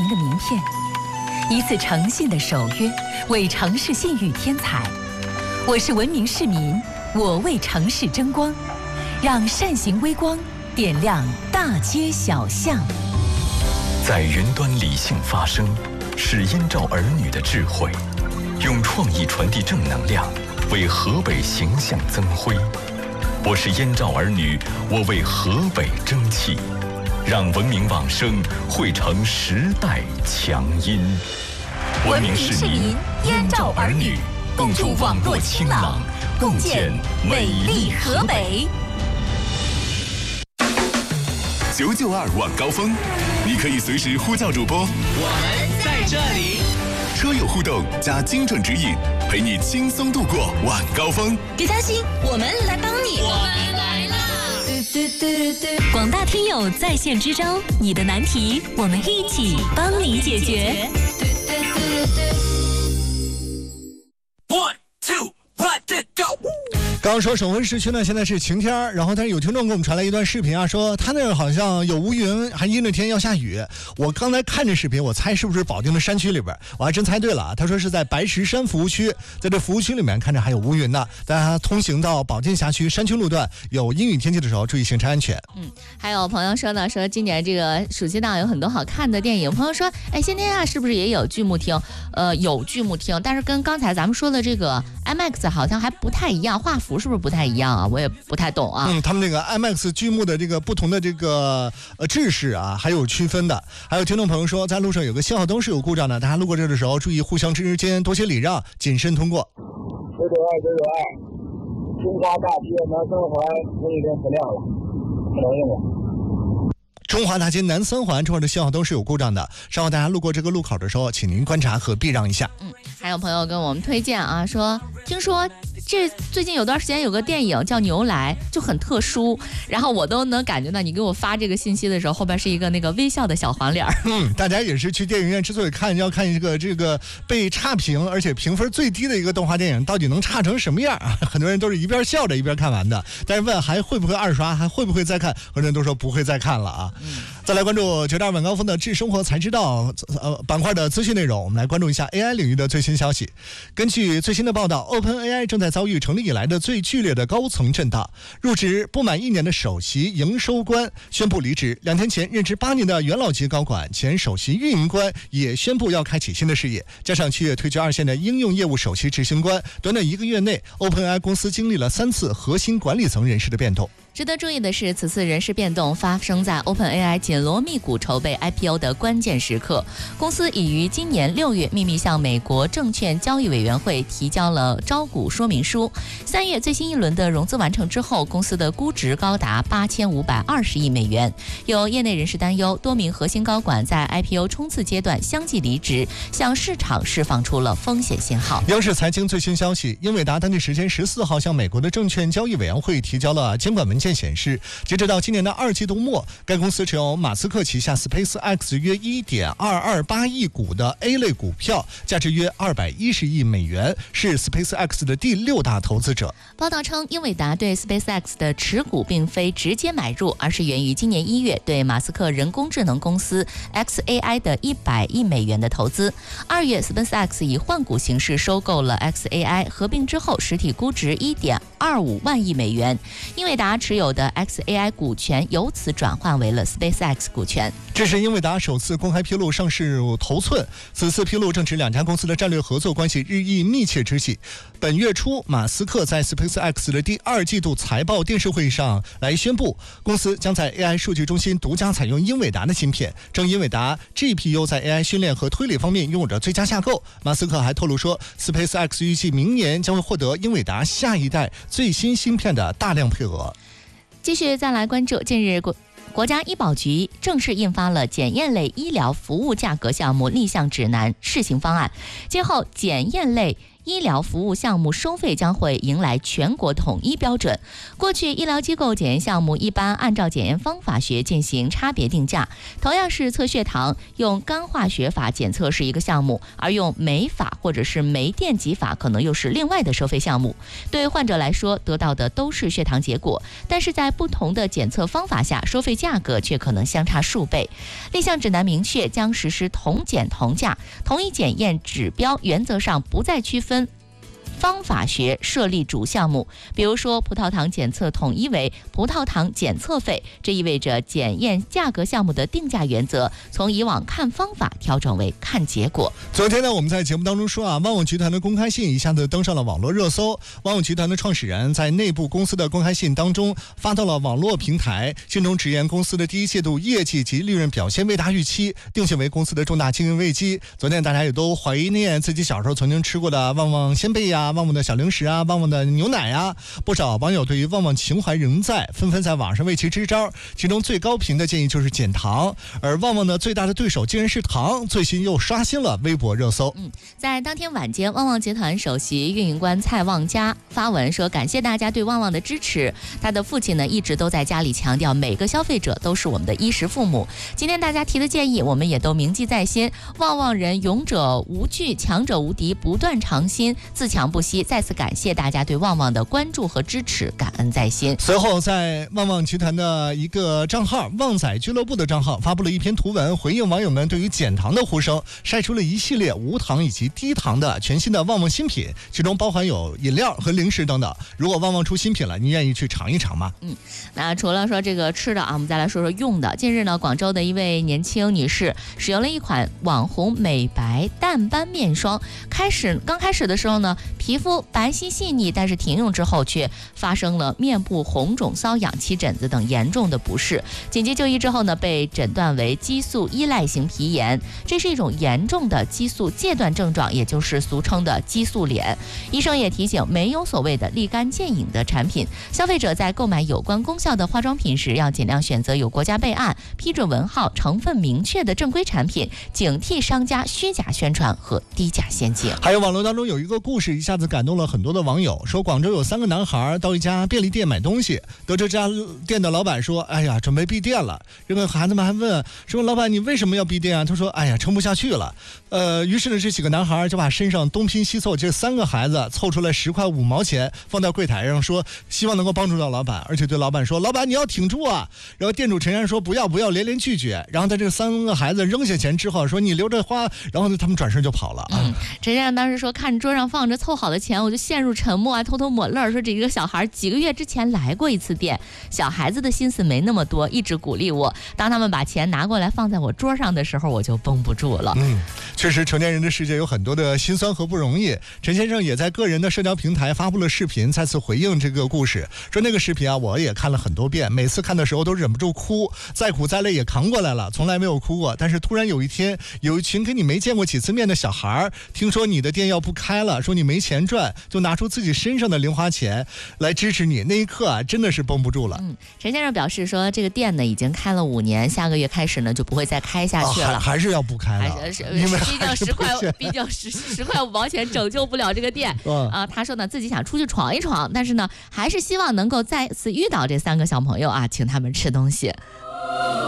的名片，一次诚信的守约，为城市信誉添彩。我是文明市民，我为城市争光，让善行微光点亮大街小巷。 在云端理性发声，是燕赵儿女的智慧，用创意传递正能量，为河北形象增辉。我是燕赵儿女，我为河北争气，让文明往声汇成时代强音。 文明市民，燕赵儿女，共筑网络清朗，共建美丽河北。 992晚高峰，你可以随时呼叫主播， 我们在这里。 车友互动加精准指引，陪你轻松度过晚高峰。 别担心，我们来帮你。 我们来啦！ 广大听友在线支招，你的难题我们一起帮你解决。 One, two, let it go。 刚刚说省会市区呢，现在是晴天，然后但是有听众给我们传来一段视频啊，说他那儿好像有乌云，还阴着天要下雨。我刚才看这视频，我猜是不是保定的山区里边，我还真猜对了啊。他说是在白石山服务区，在这服务区里面看着还有乌云呢。大家通行到保定辖区山区路段有阴雨天气的时候，注意行车安全。 还有朋友说呢，说今年这个暑期档有很多好看的电影。朋友说，哎，今天啊是不是也有剧目厅？有剧目厅，但是跟刚才咱们说的这个 IMAX 好像还不太一样，画幅是不是不太一样啊？我也不太懂啊。 他们这个 IMAX 剧目的这个不同的这个制式啊，还有区分的。还有听众朋友说，在路上有个信号灯是有故障的，大家路过这的时候注意互相之间多些礼让，谨慎通过。 992，中华大街南三环红绿灯不亮了，不能用了。 中华大街南三环这块的信号灯是有故障的，稍后大家路过这个路口的时候，请您观察和避让一下。 还有朋友跟我们推荐啊，说听说这最近有段时间有个电影叫《牛来》，就很特殊，然后我都能感觉到你给我发这个信息的时候，后边是一个那个微笑的小黄脸。 大家也是去电影院之所以看，要看一个这个被差评而且评分最低的一个动画电影到底能差成什么样啊？很多人都是一边笑着一边看完的，但是问还会不会二刷，还会不会再看，很多人都说不会再看了啊。再来关注92晚高峰的智生活才知道板块的资讯内容，我们来关注一下 AI 领域的最新消息。根据最新的报道， OpenAI 正在遭遇成立以来的最剧烈的高层震荡，入职不满1年的首席营收官宣布离职，2天前任职8年的元老级高管前首席运营官也宣布要开启新的事业，加上7月退居2线的应用业务首席执行官，短短1个月内 OpenAI 公司经历了3次核心管理层人事的变动。 值得注意的是，此次人事变动发生在 OpenAI 紧锣密鼓筹备 IPO 的关键时刻。公司已于今年6月秘密向美国证券交易委员会提交了招股说明书。3月最新一轮的融资完成之后，公司的估值高达8520亿美元。有业内人士担忧，多名核心高管在 IPO 冲刺阶段相继离职，向市场释放出了风险信号。 央视财经最新消息，英伟达当地时间14号向美国的证券交易委员会提交了监管文件，显示，截止到今年的2季度末，该公司持有马斯克旗下 SpaceX 约 1.228 亿股的 A 类股票，价值约210亿美元，是 SpaceX 的第6大投资者。 报道称，英伟达对 SpaceX 的持股并非直接买入，而是源于今年1月对马斯克人工智能公司 xAI 的100亿美元的投资。2月 SpaceX 以换股形式收购了 xAI， 合并之后实体估值1.25万亿美元。英伟达持有的 xAI 股权由此转换为了 SpaceX 股权。 这是英伟达首次公开披露上市头寸，此次披露正值2家公司的战略合作关系日益密切之际。本月初，马斯克在 SpaceX 的第2季度财报电视会议上来宣布，公司将在 AI 数据中心独家采用英伟达的芯片，称英伟达 GPU 在 AI 训练和推理方面拥有着最佳架构。马斯克还透露说， SpaceX 预计明年将会获得英伟达下一代最新芯片的大量配额。 继续再来关注，近日国家医保局正式印发了检验类医疗服务价格项目立项指南试行方案，今后检验类医疗服务项目收费将会迎来全国统一标准。过去医疗机构检验项目一般按照检验方法学进行差别定价，同样是测血糖，用干化学法检测是一个项目，而用酶法或者是酶电极法可能又是另外的收费项目。对患者来说，得到的都是血糖结果，但是在不同的检测方法下，收费价格却可能相差数倍。立项指南明确将实施同检同价，同一检验指标原则上不再区分方法学设立主项目，比如说葡萄糖检测统一为葡萄糖检测费，这意味着检验价格项目的定价原则从以往看方法调整为看结果。 昨天呢，我们在节目当中说啊，旺旺集团的公开信一下子登上了网络热搜。旺旺集团的创始人在内部公司的公开信当中发到了网络平台，信中直言公司的第一季度业绩及利润表现未达预期，定性为公司的重大经营危机。昨天大家也都怀念自己小时候曾经吃过的旺旺鲜贝呀、旺旺的小零食啊、旺旺的牛奶啊，不少网友对于旺旺情怀仍在，纷纷在网上为其支招。其中最高频的建议就是减糖，而旺旺的最大的对手竟然是糖，最新又刷新了微博热搜。 在当天晚间，旺旺集团首席运营官蔡旺佳发文说，感谢大家对旺旺的支持。他的父亲呢一直都在家里强调，每个消费者都是我们的衣食父母。今天大家提的建议，我们也都铭记在心。旺旺人勇者无惧，强者无敌，不断尝新，自强不息。再次感谢大家对旺旺的关注和支持，感恩在心。 随后，在旺旺集团的一个账号旺仔俱乐部的账号发布了一篇图文，回应网友们对于减糖的呼声，晒出了一系列无糖以及低糖的全新的旺旺新品，其中包含有饮料和零食等等。如果旺旺出新品了，你愿意去尝一尝吗？ 那除了说这个吃的啊，我们再来说说用的。近日呢，广州的一位年轻女士使用了一款网红美白淡斑面霜，刚开始的时候呢，皮肤白皙细腻，但是停用之后却发生了面部红肿、瘙痒、起疹子等严重的不适。紧急就医之后呢，被诊断为激素依赖型皮炎，这是一种严重的激素戒断症状，也就是俗称的激素脸。医生也提醒，没有所谓的立竿见影的产品，消费者在购买有关功效的化妆品时，要尽量选择有国家备案、批准文号、成分明确的正规产品，警惕商家虚假宣传和低价陷阱。 还有网络当中有一个故事，一下子感动了很多的网友，说广州有3个男孩到一家便利店买东西，得知这家店的老板说，哎呀，准备闭店了。这个孩子们还问说，老板你为什么要闭店啊？他说，哎呀，撑不下去了。于是呢，这几个男孩就把身上东拼西凑，这3个孩子凑出来10块5毛钱，放在柜台上说，希望能够帮助到老板，而且对老板说，老板你要挺住啊。然后店主陈然说不要，连连拒绝。然后在这3个孩子扔下钱之后说，你留着花。然后呢，他们转身就跑了。 陈然当时说，看桌上放着凑好的钱，我就陷入沉默啊，偷偷抹泪，说这个小孩几个月之前来过一次店，小孩子的心思没那么多，一直鼓励我。当他们把钱拿过来放在我桌上的时候，我就绷不住了。 确实成年人的世界有很多的辛酸和不容易。陈先生也在个人的社交平台发布了视频，再次回应这个故事，说那个视频啊，我也看了很多遍，每次看的时候都忍不住哭，再苦再累也扛过来了，从来没有哭过。但是突然有一天，有一群跟你没见过几次面的小孩，听说你的店要不开了，说你没钱赚，就拿出自己身上的零花钱来支持你，那一刻啊，真的是绷不住了。 陈先生表示说，这个店呢已经开了5年，下个月开始呢就不会再开下去了， 还是要不开了，因为毕竟10块5毛钱拯救不了这个店啊。他说呢，自己想出去闯一闯，但是呢，还是希望能够再次遇到这3个小朋友啊，请他们吃东西。